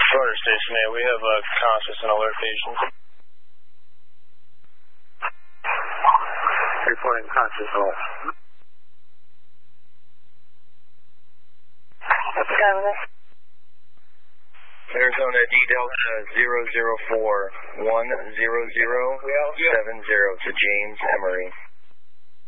Florida Station 8, we have a conscious and alert patient. Reporting conscious alert. What's the time of this? Arizona D Delta 004-10070 to James Emery.